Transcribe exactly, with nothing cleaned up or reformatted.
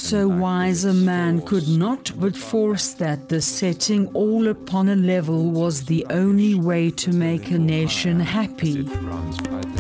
So wise a man could not but force that the setting all upon a level was the only way to make a nation happy.